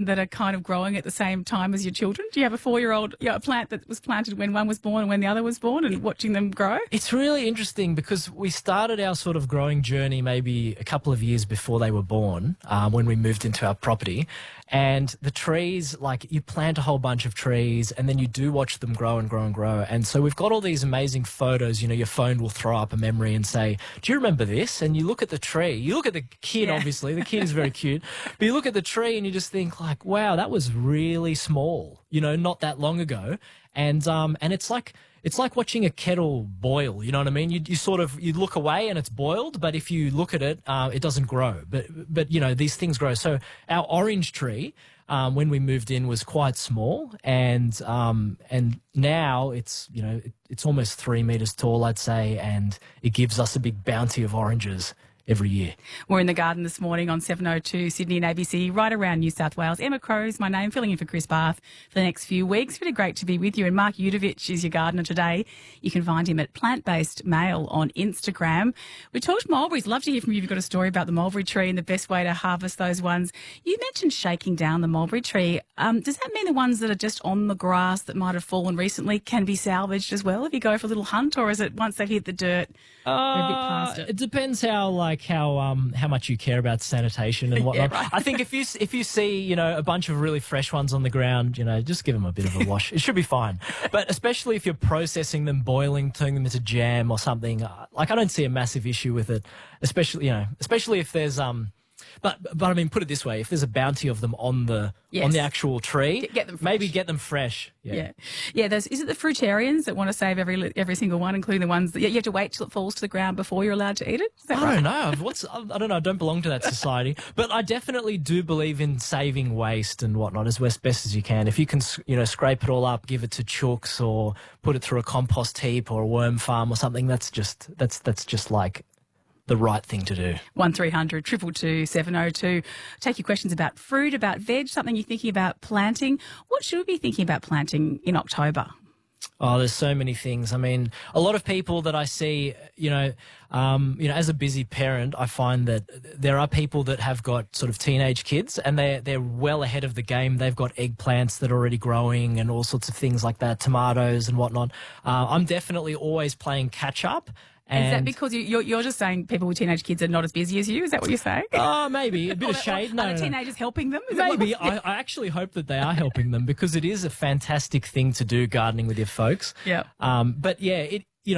that are kind of growing at the same time as your children? Do you have a 4-year-old, a plant that was planted when one was born and when the other was born, and watching them grow? It's really interesting because we started our sort of growing journey maybe a couple of years before they were born, when we moved into our property. And the trees, like, you plant a whole bunch of trees and then you do watch them grow and grow and grow. And so we've got all these amazing photos. You know, your phone will throw up a memory and say, do you remember this? And you look at the tree. You look at the kid, obviously. The kid is very cute. But you look at the tree and you just think, like, wow, that was really small, you know, not that long ago. And it's like watching a kettle boil, you know what I mean? You look away and it's boiled, but if you look at it, it doesn't grow. But you know, these things grow. So our orange tree, when we moved in, was quite small, and now it's, you know, it's almost 3 meters tall, I'd say, and it gives us a big bounty of oranges every year. We're in the garden this morning on 702 Sydney and ABC, right around New South Wales. Emma Crowe's my name, filling in for Chris Bath for the next few weeks. Really great to be with you. And Mark Udovich is your gardener today. You can find him at Plant Based Mail on Instagram. We talked mulberries. Love to hear from you if you've got a story about the mulberry tree and the best way to harvest those ones. You mentioned shaking down the mulberry tree. Does that mean the ones that are just on the grass that might have fallen recently can be salvaged as well if you go for a little hunt, or is it once they've hit the dirt, they're a bit past it? It depends how much you care about sanitation and whatnot. Yeah, right. I think if you see, you know, a bunch of really fresh ones on the ground, you know, just give them a bit of a wash. It should be fine. But especially if you're processing them, boiling, turning them into jam or something, like, I don't see a massive issue with it. Especially if there's But I mean, put it this way: if there's a bounty of them on the actual tree, get them fresh. Maybe get them fresh. Yeah. Is it the fruitarians that want to save every single one, including the ones that you have to wait till it falls to the ground before you're allowed to eat it? Is that right? I don't know. I don't know. I don't belong to that society, but I definitely do believe in saving waste and whatnot as best as you can. If you can, you know, scrape it all up, give it to chooks, or put it through a compost heap or a worm farm or something, that's just like the right thing to do. 1300 222 702. Take your questions about fruit, about veg, something you're thinking about planting. What should we be thinking about planting in October? Oh, there's so many things. I mean, a lot of people that I see, as a busy parent, I find that there are people that have got sort of teenage kids and they're well ahead of the game. They've got eggplants that are already growing and all sorts of things like that, tomatoes and whatnot. I'm definitely always playing catch up. And is that because you're just saying people with teenage kids are not as busy as you? Is that what you're saying? Oh, maybe. A bit of shade. No, are the teenagers helping them? Maybe. I actually hope that they are helping them, because it is a fantastic thing to do, gardening with your folks. Yeah. But yeah,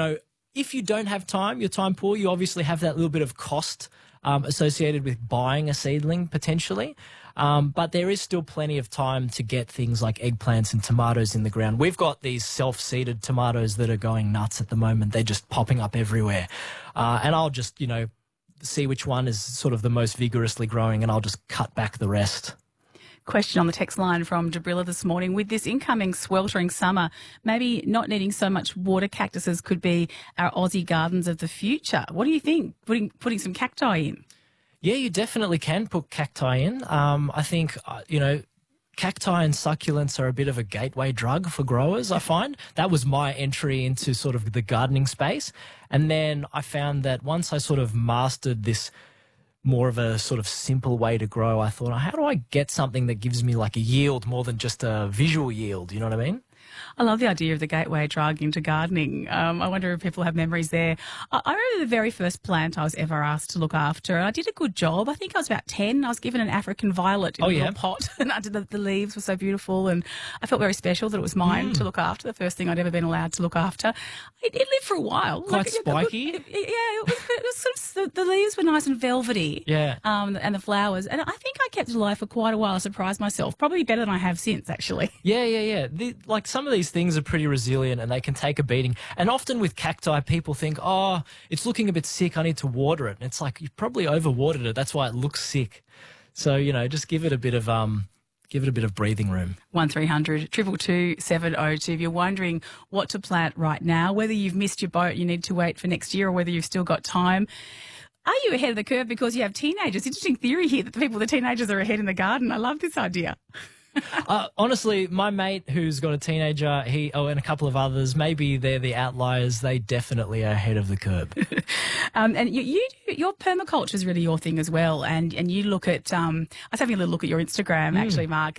if you don't have time, you're time poor, you obviously have that little bit of cost associated with buying a seedling potentially. But there is still plenty of time to get things like eggplants and tomatoes in the ground. We've got these self-seeded tomatoes that are going nuts at the moment. They're just popping up everywhere. And I'll just, see which one is sort of the most vigorously growing, and I'll just cut back the rest. Question on the text line from Jabrilla this morning. With this incoming sweltering summer, maybe not needing so much water, cactuses could be our Aussie gardens of the future. What do you think? Putting some cacti in? Yeah, you definitely can put cacti in. I think, cacti and succulents are a bit of a gateway drug for growers, I find. That was my entry into sort of the gardening space. And then I found that once I sort of mastered this more of a sort of simple way to grow, I thought, how do I get something that gives me like a yield more than just a visual yield? You know what I mean? I love the idea of the gateway drug into gardening. I wonder if people have memories there. I remember the very first plant I was ever asked to look after, and I did a good job. I think I was about 10. I was given an African violet in a little pot, and the leaves were so beautiful, and I felt very special that it was mine to look after, the first thing I'd ever been allowed to look after. It lived for a while. Quite spiky? It was sort of, the leaves were nice and velvety. Yeah. And the flowers. And I think I kept it alive for quite a while. I surprised myself. Probably better than I have since, actually. Yeah. Some of these things are pretty resilient and they can take a beating. And often with cacti, people think, oh, it's looking a bit sick, I need to water it. And it's like, you probably overwatered it. That's why it looks sick. So, just give it a bit of breathing room. 1300 222 702. If you're wondering what to plant right now, whether you've missed your boat, you need to wait for next year, or whether you've still got time. Are you ahead of the curve because you have teenagers? Interesting theory here that the teenagers are ahead in the garden. I love this idea. Honestly, my mate who's got a teenager, and a couple of others, maybe they're the outliers. They definitely are ahead of the curve. And your permaculture is really your thing as well. And you look at, I was having a little look at your Instagram, actually, Mark.